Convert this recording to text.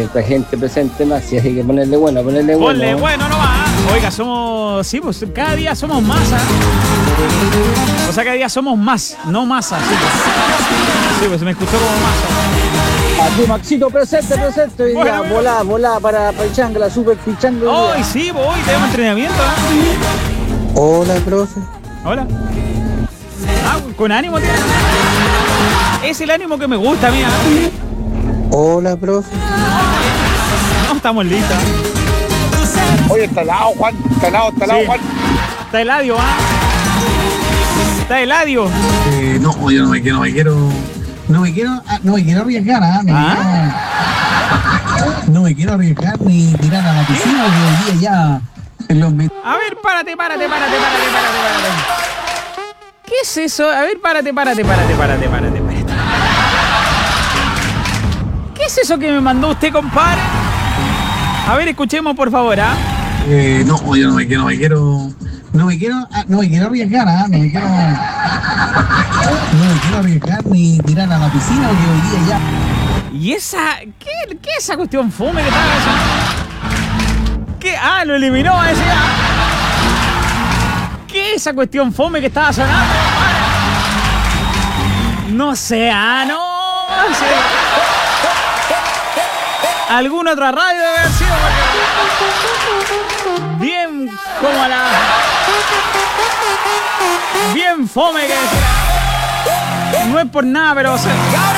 esta gente presente más, si hay que ponerle bueno, Ponle bueno, no va. Oiga, somos, sí, pues cada día somos masa. O sea, cada día somos más, no masa. Sí, pues se me escuchó como masa. Aquí Maxito, presente. Hoy día, Bueno. volá para el changla, super pichanga. Hoy sí, voy, tenemos entrenamiento. Hola, profe. Hola. Ah, con ánimo, tío. Es el ánimo que me gusta, mía. Hola, profe. No estamos listos. Oye, está helado, Juan. Está helado, Sí. Juan. Está Eladio, ¿ah? Está Eladio. No, yo no me quiero arriesgar, no me quiero arriesgar ni tirar a la piscina, porque hoy día ya los A ver, párate. ¿Qué es eso? A ver, párate. ¿Qué es eso que me mandó usted, compadre? A ver, escuchemos, por favor, ¿ah? no, yo no me quiero arriesgar, no me quiero arriesgar ni tirar a la piscina, porque hoy día ya. ¿Y esa? ¿Qué es esa cuestión fome que estaba haciendo? ¿Qué? Ah, lo eliminó, decía. ¿Qué es esa cuestión fome que estaba sonando, compadre? No sé, no sé. ¿Alguna otra radio debe haber sido? Bien como a la... Bien fome que decía. No es por nada, pero... O sea,